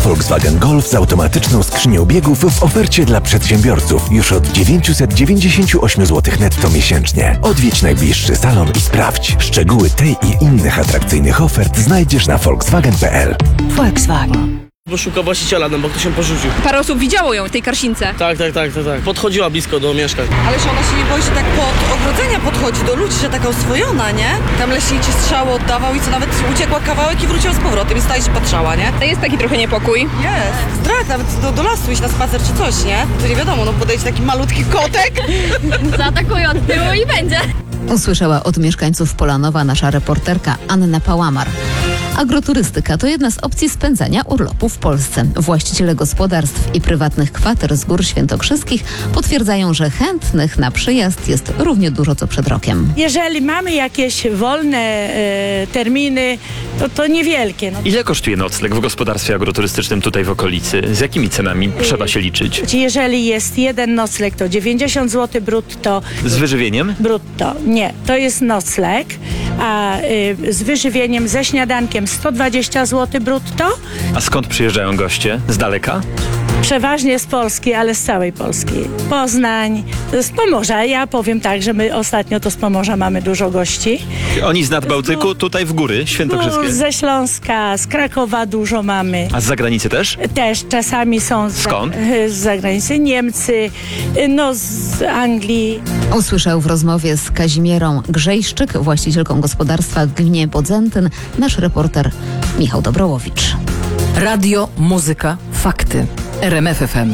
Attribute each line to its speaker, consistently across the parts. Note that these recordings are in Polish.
Speaker 1: Volkswagen Golf z automatyczną skrzynią biegów w ofercie dla przedsiębiorców już od 998 zł netto miesięcznie. Odwiedź najbliższy salon i sprawdź. Szczegóły tej i innych atrakcyjnych ofert znajdziesz na volkswagen.pl.
Speaker 2: Volkswagen.
Speaker 3: Bo szuka właściciela, no bo ktoś się porzucił.
Speaker 4: Parę osób widziało ją w tej karsince.
Speaker 3: Tak. Podchodziła blisko do mieszkań.
Speaker 5: Ale że ona się nie boi, że tak pod ogrodzenia podchodzi do ludzi, że taka oswojona, nie? Tam leśniczy strzały oddawał i co nawet uciekła kawałek i wróciła z powrotem i stała się patrzała, nie?
Speaker 4: Jest taki trochę niepokój.
Speaker 5: Jest. Strach nawet do lasu iść na spacer czy coś, nie? To nie wiadomo, no podejdzie taki malutki kotek.
Speaker 4: Zaatakuje od tyłu i będzie.
Speaker 2: Usłyszała od mieszkańców Polanowa nasza reporterka Anna Pałamar. Agroturystyka to jedna z opcji spędzania urlopu w Polsce. Właściciele gospodarstw i prywatnych kwater z Gór Świętokrzyskich potwierdzają, że chętnych na przyjazd jest równie dużo co przed rokiem.
Speaker 6: Jeżeli mamy jakieś wolne terminy, to niewielkie. No.
Speaker 7: Ile kosztuje nocleg w gospodarstwie agroturystycznym tutaj w okolicy? Z jakimi cenami trzeba się liczyć?
Speaker 6: Jeżeli jest jeden nocleg, to 90 zł brutto.
Speaker 7: Z wyżywieniem?
Speaker 6: Brutto. Nie, to jest nocleg, a z wyżywieniem, ze śniadankiem 120 zł brutto.
Speaker 7: A skąd przyjeżdżają goście? Z daleka?
Speaker 6: Przeważnie z Polski, ale z całej Polski. Poznań, z Pomorza. Ja powiem tak, że my ostatnio to z Pomorza mamy dużo gości.
Speaker 7: Oni z Nadbałtyku, tutaj w góry świętokrzyskie?
Speaker 6: Ze Śląska, z Krakowa dużo mamy.
Speaker 7: A z zagranicy też?
Speaker 6: Też czasami są
Speaker 7: Skąd?
Speaker 6: z zagranicy. Niemcy, z Anglii.
Speaker 2: Usłyszał w rozmowie z Kazimierą Grzejszczyk, właścicielką gospodarstwa w gminie Bodzentyn, nasz reporter Michał Dobrołowicz.
Speaker 8: Radio, muzyka, fakty. RMF FM.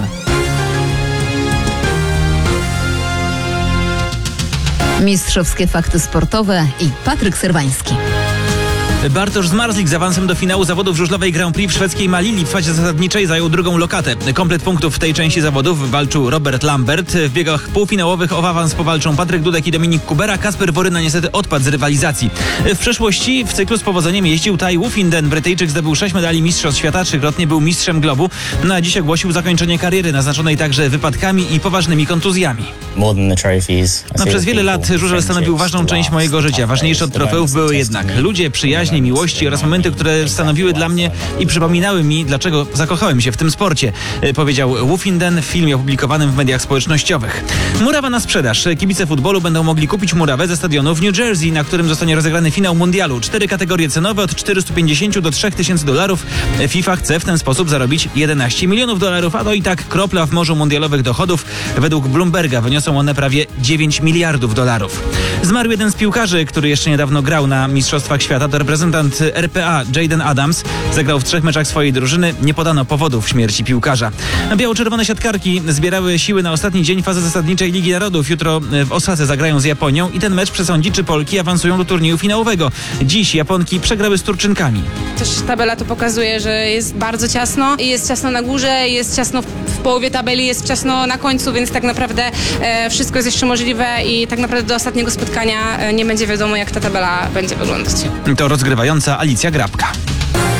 Speaker 2: Mistrzowskie fakty sportowe i Patryk Serwański.
Speaker 9: Bartosz Zmarzlik z awansem do finału zawodów żużlowej Grand Prix w szwedzkiej Malili w fazie zasadniczej zajął drugą lokatę. Komplet punktów w tej części zawodów walczył Robert Lambert. W biegach półfinałowych o awans powalczą Patryk Dudek i Dominik Kubera. Kasper Woryna niestety odpadł z rywalizacji. W przeszłości w cyklu z powodzeniem jeździł Tai Woffinden. Brytyjczyk zdobył 6 medali mistrzostw świata, 3-krotnie był mistrzem globu. Na dziś ogłosił zakończenie kariery naznaczonej także wypadkami i poważnymi kontuzjami. Przez wiele lat żużel stanowił ważną część mojego życia. Ważniejsze od trofeów były jednak ludzie, przyjaźnie, miłości oraz momenty, które stanowiły dla mnie i przypominały mi, dlaczego zakochałem się w tym sporcie, powiedział Woffinden w filmie opublikowanym w mediach społecznościowych. Murawa na sprzedaż. Kibice futbolu będą mogli kupić murawę ze stadionu w New Jersey, na którym zostanie rozegrany finał mundialu. 4 kategorie cenowe od $450 do $3000. FIFA chce w ten sposób zarobić $11 milionów, a to i tak kropla w morzu mundialowych dochodów. Według Bloomberga wyniosą one prawie $9 miliardów. Zmarł jeden z piłkarzy, który jeszcze niedawno grał na Mistrzostwach Świata. To reprezentant RPA Jayden Adams. Zagrał w 3 meczach swojej drużyny. Nie podano powodów śmierci piłkarza. Biało-czerwone siatkarki zbierały siły na ostatni dzień fazy zasadniczej Ligi Narodów. Jutro w Osace zagrają z Japonią i ten mecz przesądzi, czy Polki awansują do turnieju finałowego. Dziś Japonki przegrały z Turczynkami.
Speaker 4: Też tabela to pokazuje, że jest bardzo ciasno. Jest ciasno na górze, jest ciasno w połowie tabeli, jest ciasno na końcu, więc tak naprawdę wszystko jest jeszcze możliwe i tak naprawdę do ostatniego spotkania nie będzie wiadomo, jak ta tabela będzie wyglądać.
Speaker 9: To rozgrywająca Alicja Grabka.